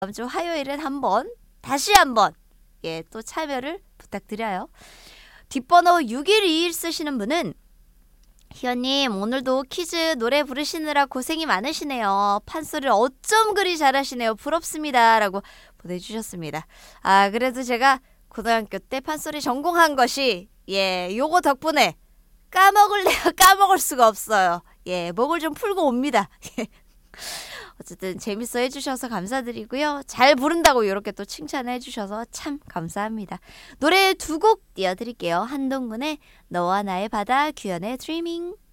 다음 주 화요일엔 다시 한번 또 참여를 부탁드려요. 뒷번호 6121 쓰시는 분은 희연님 오늘도 퀴즈 노래 부르시느라 고생이 많으시네요. 판소리를 어쩜 그리 잘하시네요. 부럽습니다. 라고 보내주셨습니다. 그래도 제가 고등학교 때 판소리 전공한 것이 요거 덕분에 까먹을 수가 없어요. 목을 좀 풀고 옵니다. 어쨌든 재밌어 해주셔서 감사드리고요. 잘 부른다고 이렇게 또 칭찬해 주셔서 참 감사합니다. 노래 2곡 띄워드릴게요. 한동근의 너와 나의 바다, 규현의 드리밍.